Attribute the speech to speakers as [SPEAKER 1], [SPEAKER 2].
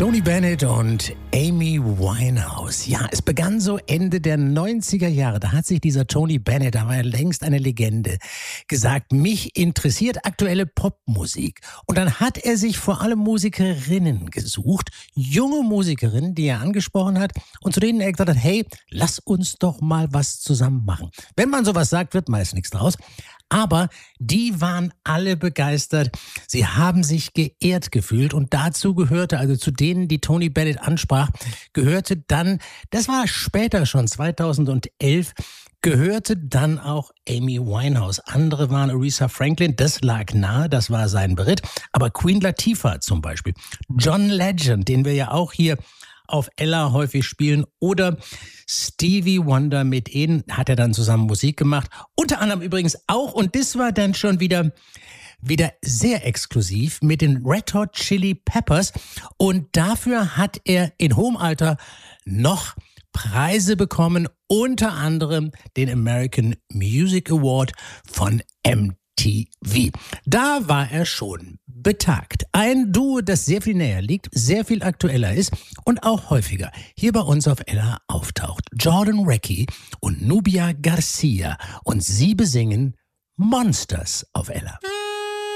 [SPEAKER 1] Tony Bennett und Amy Winehouse. Ja, es begann so Ende der 90er Jahre. Da hat sich dieser Tony Bennett, da war er längst eine Legende, gesagt, mich interessiert aktuelle Popmusik. Und dann hat er sich vor allem Musikerinnen gesucht, junge Musikerinnen, die er angesprochen hat und zu denen er gesagt hat, hey, lass uns doch mal was zusammen machen. Wenn man sowas sagt, wird meist nichts draus. Aber die waren alle begeistert. Sie haben sich geehrt gefühlt und dazu gehörte, also zu denen, die Tony Bennett ansprach, gehörte dann, das war später schon, 2011, gehörte dann auch Amy Winehouse. Andere waren Aretha Franklin, das lag nahe, das war sein Beritt. Aber Queen Latifah zum Beispiel, John Legend, den wir ja auch hier auf Ella häufig spielen, oder Stevie Wonder, mit ihnen hat er dann zusammen Musik gemacht. Unter anderem übrigens auch, und das war dann schon wieder sehr exklusiv, mit den Red Hot Chili Peppers. Und dafür hat er in hohem Alter noch Preise bekommen, unter anderem den American Music Award von MTV. Da war er schon betagt. Ein Duo, das sehr viel näher liegt, sehr viel aktueller ist und auch häufiger hier bei uns auf Ella auftaucht. Jordan Reckie und Nubia Garcia. Und sie besingen Monsters auf Ella.